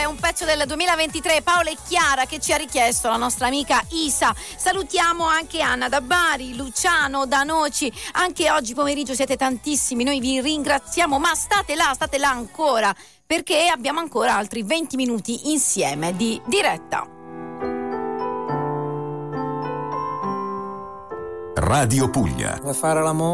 un pezzo del 2023, Paola e Chiara, che ci ha richiesto la nostra amica Isa. Salutiamo anche Anna da Bari, Luciano da Noci. Anche oggi pomeriggio siete tantissimi, noi vi ringraziamo, ma state là ancora, perché abbiamo ancora altri 20 minuti insieme di diretta. Radio Puglia. Vuoi fare l'amore?